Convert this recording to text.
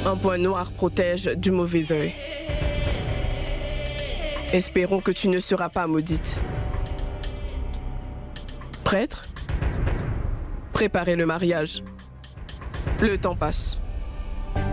Un point noir protège du mauvais œil. Espérons que tu ne seras pas maudite. Prêtre, préparez le mariage. Le temps passe.